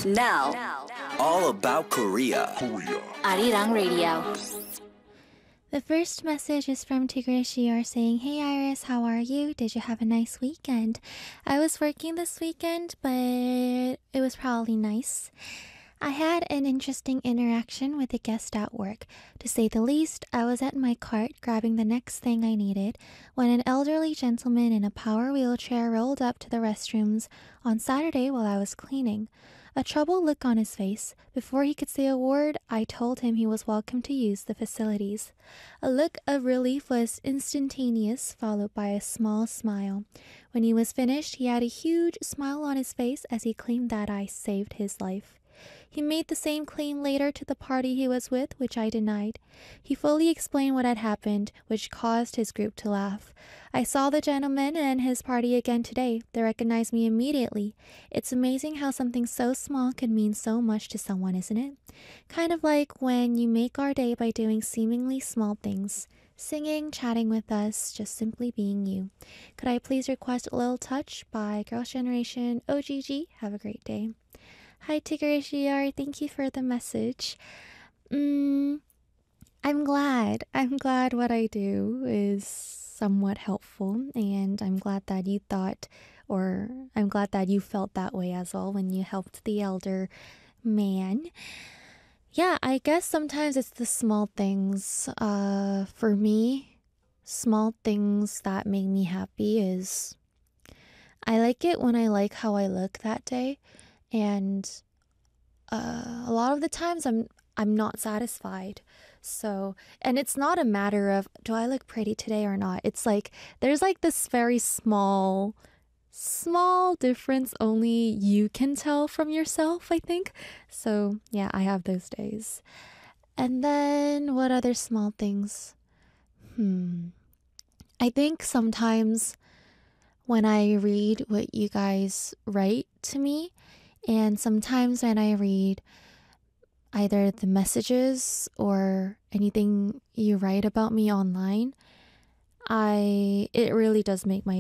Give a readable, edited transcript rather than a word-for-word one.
Now, all about Korea. Arirang Radio. The first message is from Tigre Shior saying, "Hey Iris, how are you? Did you have a nice weekend? I was working this weekend, but it was probably nice. I had an interesting interaction with a guest at work. To say the least, I was at my cart grabbing the next thing I needed when an elderly gentleman in a power wheelchair rolled up to the restrooms on Saturday while I was cleaning. A troubled look on his face. Before he could say a word, I told him he was welcome to use the facilities. A look of relief was instantaneous, followed by a small smile. When he was finished, he had a huge smile on his face as he claimed that I saved his life. He made the same claim later to the party he was with, which I denied. He fully explained what had happened, which caused his group to laugh. I saw the gentleman and his party again today. They recognized me immediately. It's amazing how something so small can mean so much to someone, isn't it? Kind of like when you make our day by doing seemingly small things. Singing, chatting with us, just simply being you. Could I please request A Little Touch by Girls' Generation OGG? Have a great day." Hi, Tigre Shiar. Thank you for the message. I'm glad. I'm glad what I do is somewhat helpful, and I'm glad that you thought, or I'm glad that you felt that way as well when you helped the elder man. Yeah, I guess sometimes it's the small things. For me, small things that make me happy is I like it when I like how I look that day. And a lot of the times I'm not satisfied. So, and it's not a matter of do I look pretty today or not. It's like there's like this very small difference only you can tell from yourself, I think. So, yeah, I have those days. And then what other small things? I think sometimes when I read what you guys write to me, and sometimes when I read either the messages or anything you write about me online, it really does make my